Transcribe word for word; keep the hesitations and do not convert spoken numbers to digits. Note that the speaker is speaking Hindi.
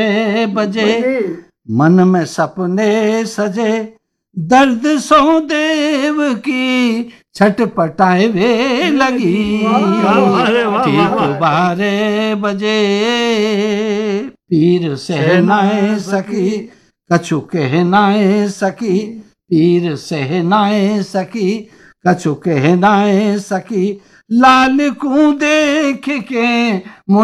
बजे मन में सपने सजे, दर्द सो देव की छटपटाए वे लगी। ठीक बारह बजे पीर सहनाए सकी, कछु कहनाए सकी, पीर सहनाए सकी, कछु कहनाए सकी, लाल को देख के